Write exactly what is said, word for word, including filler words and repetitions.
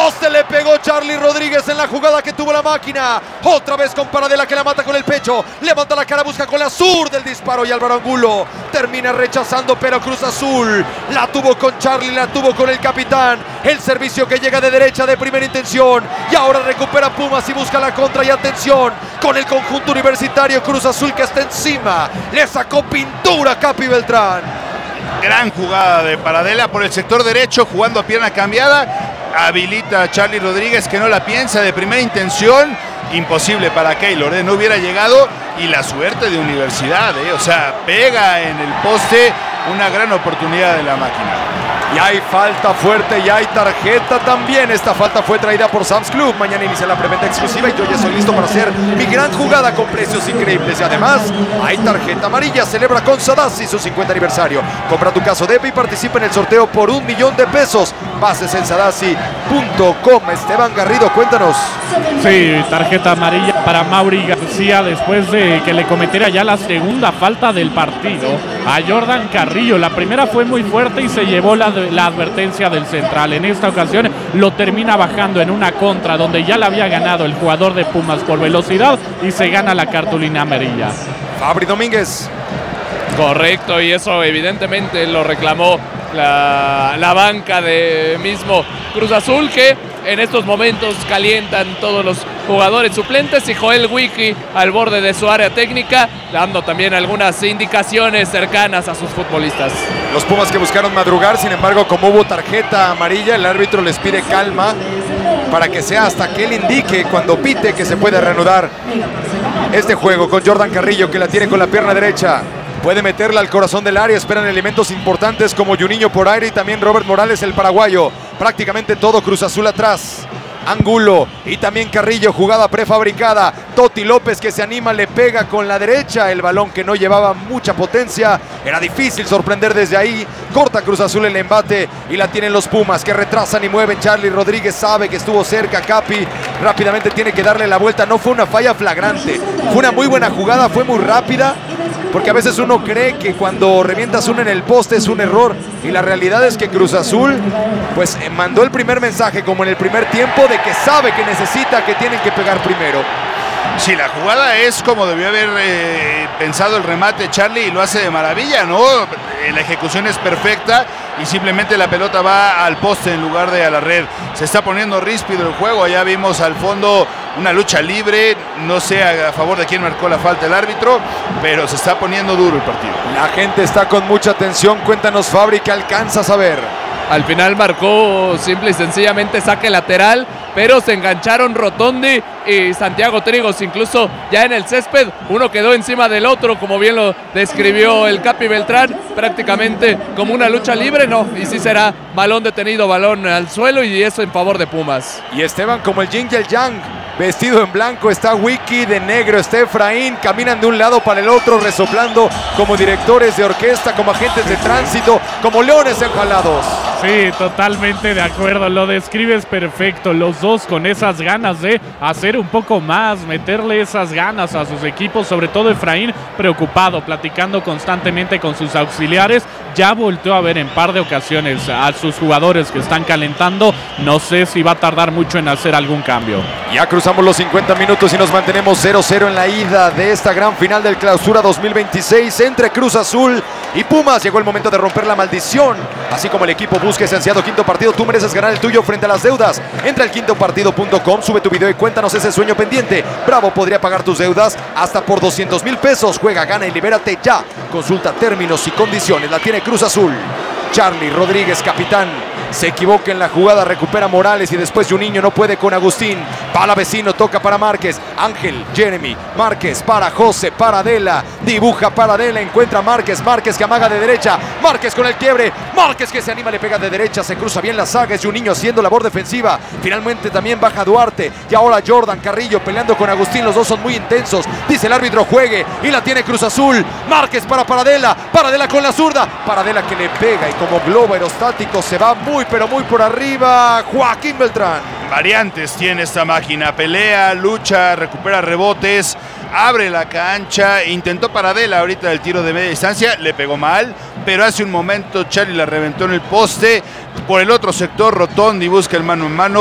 Poste le pegó Charly Rodríguez en la jugada que tuvo la máquina. Otra vez con Paradela que la mata con el pecho. Levanta la cara, busca con la zurda el disparo y Álvaro Angulo termina rechazando, pero Cruz Azul la tuvo con Charly, la tuvo con el capitán. El servicio que llega de derecha de primera intención. Y ahora recupera Pumas y busca la contra y atención con el conjunto universitario. Cruz Azul que está encima. Le sacó pintura a Capi Beltrán. Gran jugada de Paradela por el sector derecho, jugando a pierna cambiada. Habilita a Charly Rodríguez, que no la piensa, de primera intención. Imposible para Keylor, ¿eh? No hubiera llegado. Y la suerte de Universidad, ¿eh? O sea, pega en el poste. Una gran oportunidad de la máquina. Y hay falta fuerte y hay tarjeta también. Esta falta fue traída por Sam's Club. Mañana inicia la preventa exclusiva y yo ya estoy listo para hacer mi gran jugada con precios increíbles. Y además hay tarjeta amarilla. Celebra con Sadassi su cincuenta aniversario. Compra tu caso de E P y participa en el sorteo por un millón de pesos. Bases en sadassi punto com. Esteban Garrido, cuéntanos. Sí, tarjeta amarilla para Mauri García después de que le cometiera ya la segunda falta del partido a Jordan Carrillo. La primera fue muy fuerte y se llevó la, la advertencia del central. En esta ocasión lo termina bajando en una contra donde ya la había ganado el jugador de Pumas por velocidad y se gana la cartulina amarilla. Fabri Domínguez. Correcto, y eso evidentemente lo reclamó la, la banca de mismo Cruz Azul, que en estos momentos calientan todos los jugadores suplentes, y Joel Wiki al borde de su área técnica, dando también algunas indicaciones cercanas a sus futbolistas. Los Pumas que buscaron madrugar, sin embargo, como hubo tarjeta amarilla, el árbitro les pide calma para que sea hasta que él indique, cuando pite, que se puede reanudar este juego con Jordan Carrillo, que la tiene con la pierna derecha. Puede meterla al corazón del área, esperan elementos importantes como Juninho por aire y también Robert Morales, el paraguayo. Prácticamente todo Cruz Azul atrás. Angulo y también Carrillo, jugada prefabricada. Toti López que se anima, le pega con la derecha. El balón que no llevaba mucha potencia. Era difícil sorprender desde ahí. Corta Cruz Azul el embate y la tienen los Pumas, que retrasan y mueven. Charly Rodríguez sabe que estuvo cerca. Capi rápidamente tiene que darle la vuelta. No fue una falla flagrante, fue una muy buena jugada, fue muy rápida. Porque a veces uno cree que cuando revientas uno en el poste es un error. Y la realidad es que Cruz Azul pues mandó el primer mensaje, como en el primer tiempo, de que sabe que necesita, que tienen que pegar primero. Sí, la jugada es como debió haber eh, pensado el remate Charly, y lo hace de maravilla, ¿no? La ejecución es perfecta y simplemente la pelota va al poste en lugar de a la red. Se está poniendo ríspido el juego. Allá vimos al fondo una lucha libre. No sé a favor de quién marcó la falta el árbitro, pero se está poniendo duro el partido. La gente está con mucha atención. Cuéntanos, Fabri, ¿qué alcanzas a ver? Al final marcó simple y sencillamente saque lateral, pero se engancharon Rotondi y Santiago Trigos, incluso ya en el césped. Uno quedó encima del otro, como bien lo describió el Capi Beltrán, prácticamente como una lucha libre. No, y sí será balón detenido, balón al suelo, y eso en favor de Pumas. Y Esteban, como el Yin y el Yang, vestido en blanco, está Wiki, de negro está Efraín, caminan de un lado para el otro, resoplando como directores de orquesta, como agentes de tránsito, como leones enjalados. Sí, totalmente de acuerdo, lo describes perfecto. Los dos con esas ganas de hacer un poco más, meterle esas ganas a sus equipos, sobre todo Efraín preocupado, platicando constantemente con sus auxiliares. Ya volteó a ver en par de ocasiones a sus jugadores que están calentando. No sé si va a tardar mucho en hacer algún cambio. Ya cruzamos los cincuenta minutos y nos mantenemos cero cero en la ida de esta gran final del Clausura dos mil veintiséis entre Cruz Azul y Pumas. Llegó el momento de romper la maldición. Así como el equipo busca ese ansiado quinto partido, tú mereces ganar el tuyo frente a las deudas. Entra al quinto partido punto com, sube tu video y cuéntanos ese sueño pendiente. Bravo podría pagar tus deudas hasta por doscientos mil pesos. Juega, gana y libérate ya. Consulta términos y condiciones. La tiene Cruz Azul. Charly Rodríguez, capitán, se equivoca en la jugada, recupera Morales y después Juninho no puede con Agustín. Para Vecino, toca para Márquez. Ángel, Jeremy, Márquez para José, Paradela, dibuja Paradela, encuentra Márquez, Márquez que amaga de derecha, Márquez con el quiebre, Márquez que se anima, le pega de derecha, se cruza bien la saga, es Juninho haciendo labor defensiva. Finalmente también baja Duarte y ahora Jordan Carrillo peleando con Agustín, los dos son muy intensos. Dice el árbitro juegue y la tiene Cruz Azul. Márquez para Paradela, Paradela con la zurda, Paradela que le pega y como globo aerostático se va muy pero muy por arriba. Joaquín Beltrán. Variantes tiene esta máquina, pelea, lucha, recupera rebotes, abre la cancha, intentó Paradela ahorita el tiro de media distancia, le pegó mal, pero hace un momento Charly la reventó en el poste. Por el otro sector Rotondi busca el mano en mano.